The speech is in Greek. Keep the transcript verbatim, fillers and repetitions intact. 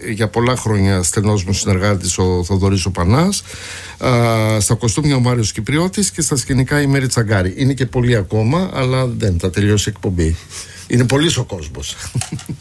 για πολλά χρόνια στενός μου συνεργάτης ο Θοδωρής ο Πανάς, α, στα κοστούμια ο Μάριος Κυπριώτης και στα σκηνικά η Μέρη Τσαγκάρη. Είναι και πολλοί ακόμα, αλλά δεν θα τελειώσει η εκπομπή. Είναι πολύς ο κόσμος.